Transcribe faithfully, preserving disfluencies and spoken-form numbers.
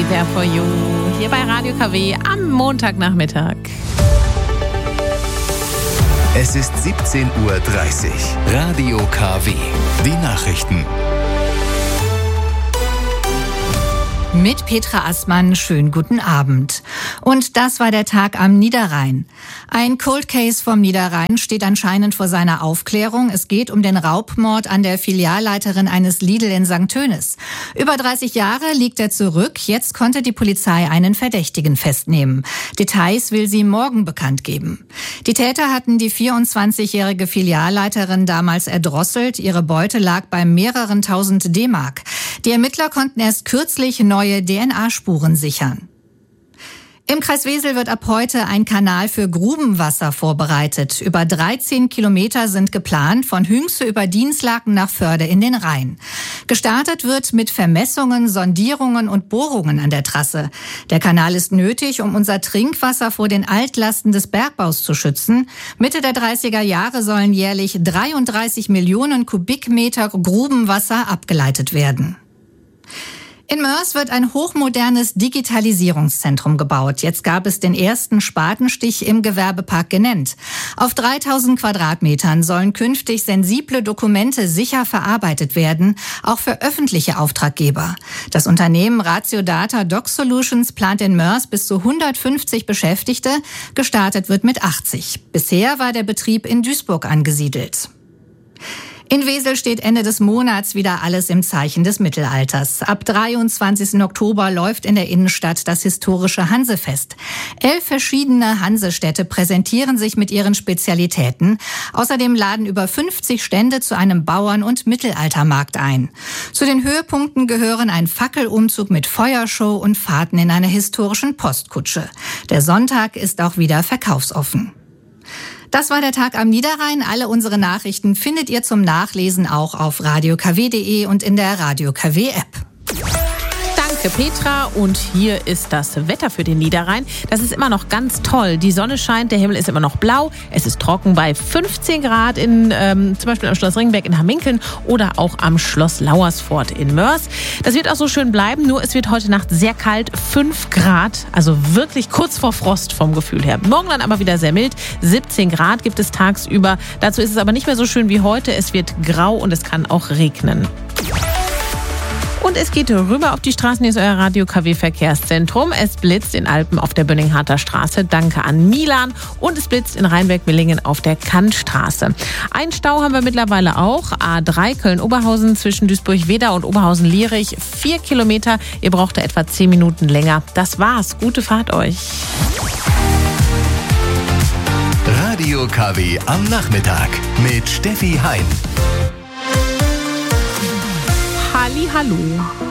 There for You. Hier bei Radio K W am Montagnachmittag. Es ist siebzehn Uhr dreißig. Radio K W. Die Nachrichten. Mit Petra Assmann, schönen guten Abend. Und das war der Tag am Niederrhein. Ein Cold Case vom Niederrhein steht anscheinend vor seiner Aufklärung. Es geht um den Raubmord an der Filialleiterin eines Lidl in Sankt Tönis. Über dreißig Jahre liegt er zurück. Jetzt konnte die Polizei einen Verdächtigen festnehmen. Details will sie morgen bekannt geben. Die Täter hatten die vierundzwanzigjährige Filialleiterin damals erdrosselt. Ihre Beute lag bei mehreren tausend D-Mark. Die Ermittler konnten erst kürzlich neue D N A-Spuren sichern. Im Kreis Wesel wird ab heute ein Kanal für Grubenwasser vorbereitet. Über dreizehn Kilometer sind geplant, von Hünxe über Dinslaken nach Förde in den Rhein. Gestartet wird mit Vermessungen, Sondierungen und Bohrungen an der Trasse. Der Kanal ist nötig, um unser Trinkwasser vor den Altlasten des Bergbaus zu schützen. Mitte der dreißiger Jahre sollen jährlich dreiunddreißig Millionen Kubikmeter Grubenwasser abgeleitet werden. In Moers wird ein hochmodernes Digitalisierungszentrum gebaut. Jetzt gab es den ersten Spatenstich im Gewerbepark Genendt. Auf dreitausend Quadratmetern sollen künftig sensible Dokumente sicher verarbeitet werden, auch für öffentliche Auftraggeber. Das Unternehmen Ratio Data Doc Solutions plant in Moers bis zu hundertfünfzig Beschäftigte. Gestartet wird mit achtzig. Bisher war der Betrieb in Duisburg angesiedelt. In Wesel steht Ende des Monats wieder alles im Zeichen des Mittelalters. Ab dreiundzwanzigsten Oktober läuft in der Innenstadt das historische Hansefest. Elf verschiedene Hansestädte präsentieren sich mit ihren Spezialitäten. Außerdem laden über fünfzig Stände zu einem Bauern- und Mittelaltermarkt ein. Zu den Höhepunkten gehören ein Fackelumzug mit Feuershow und Fahrten in einer historischen Postkutsche. Der Sonntag ist auch wieder verkaufsoffen. Das war der Tag am Niederrhein. Alle unsere Nachrichten findet ihr zum Nachlesen auch auf radio k w punkt d e und in der Radio K W App. Danke, Petra. Und hier ist das Wetter für den Niederrhein. Das ist immer noch ganz toll. Die Sonne scheint, der Himmel ist immer noch blau. Es ist trocken bei fünfzehn Grad, in, ähm, zum Beispiel am Schloss Ringberg in Hamminkeln oder auch am Schloss Lauersfort in Moers. Das wird auch so schön bleiben, nur es wird heute Nacht sehr kalt, fünf Grad, also wirklich kurz vor Frost vom Gefühl her. Morgen dann aber wieder sehr mild, siebzehn Grad gibt es tagsüber. Dazu ist es aber nicht mehr so schön wie heute. Es wird grau und es kann auch regnen. Und es geht rüber auf die Straßen, hier ist euer Radio K W Verkehrszentrum. Es blitzt in Alpen auf der Bönningharter Straße, danke an Milan. Und es blitzt in Rheinberg-Millingen auf der Kantstraße. Ein Stau haben wir mittlerweile auch. A drei Köln-Oberhausen zwischen Duisburg-Wedau und Oberhausen-Lierich. Vier Kilometer, ihr braucht da etwa zehn Minuten länger. Das war's, gute Fahrt euch. Radio K W am Nachmittag mit Steffi Hein. Halli, hallo.